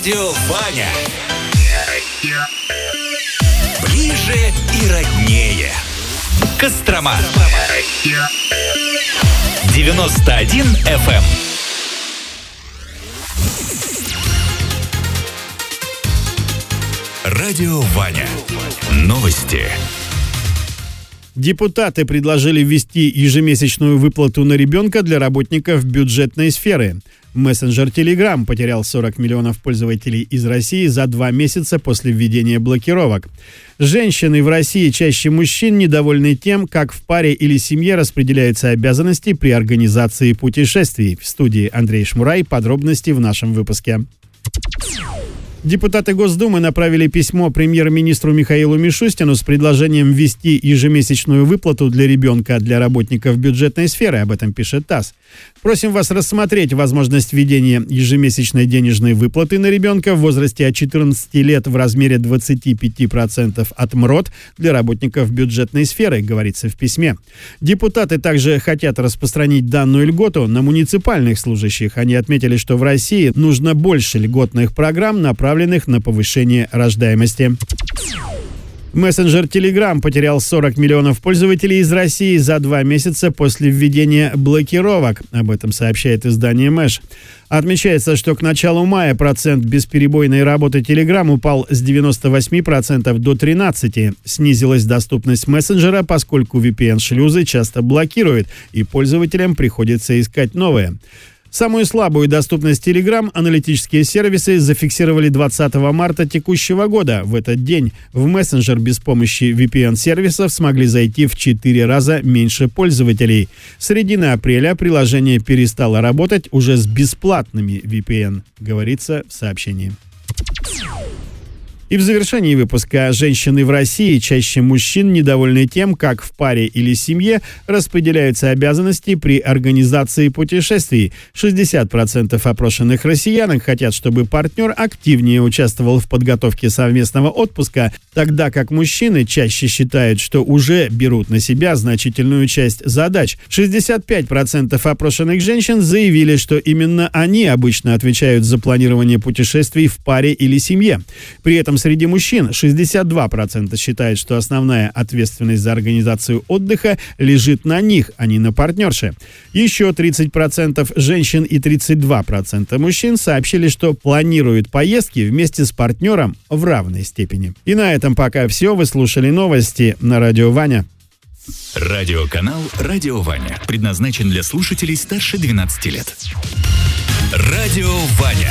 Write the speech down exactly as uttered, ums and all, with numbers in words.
Радио Ваня. Ближе и роднее. Кострома. девяносто один эф эм. Радио Ваня. Новости. Депутаты предложили ввести ежемесячную выплату на ребенка для работников бюджетной сферы. Мессенджер Telegram потерял сорок миллионов пользователей из России за два месяца после введения блокировок. Женщины в России чаще мужчин недовольны тем, как в паре или семье распределяются обязанности при организации путешествий. В студии Андрей Шмурай. Подробности в нашем выпуске. Депутаты Госдумы направили письмо премьер-министру Михаилу Мишустину с предложением ввести ежемесячную выплату для ребенка для работников бюджетной сферы. Об этом пишет ТАСС. Просим вас рассмотреть возможность введения ежемесячной денежной выплаты на ребенка в возрасте от четырнадцати лет в размере двадцати пяти процентов от МРОТ для работников бюджетной сферы, говорится в письме. Депутаты также хотят распространить данную льготу на муниципальных служащих. Они отметили, что в России нужно больше льготных программ, направленных на повышение рождаемости. Мессенджер Telegram потерял сорок миллионов пользователей из России за два месяца после введения блокировок. Об этом сообщает издание Мэш. Отмечается, что к началу мая процент бесперебойной работы Telegram упал с девяноста восьми процентов до тринадцати процентов. Снизилась доступность мессенджера, поскольку ви пи эн-шлюзы часто блокируют, и пользователям приходится искать новые. Самую слабую доступность Telegram аналитические сервисы зафиксировали двадцатого марта текущего года. В этот день в мессенджер без помощи ви пи эн-сервисов смогли зайти в четыре раза меньше пользователей. С середины апреля приложение перестало работать уже с бесплатными ви пи эн, говорится в сообщении. И в завершении выпуска: женщины в России чаще мужчин недовольны тем, как в паре или семье распределяются обязанности при организации путешествий. шестьдесят процентов опрошенных россиянок хотят, чтобы партнер активнее участвовал в подготовке совместного отпуска, тогда как мужчины чаще считают, что уже берут на себя значительную часть задач. шестьдесят пять процентов опрошенных женщин заявили, что именно они обычно отвечают за планирование путешествий в паре или семье. При этом среди мужчин шестьдесят два процента считают, что основная ответственность за организацию отдыха лежит на них, а не на партнерше. Еще тридцать процентов женщин и тридцать два процента мужчин сообщили, что планируют поездки вместе с партнером в равной степени. И на этом пока все. Вы слушали новости на Радио Ваня. Радиоканал «Радио Ваня» предназначен для слушателей старше двенадцати лет. Радио Ваня.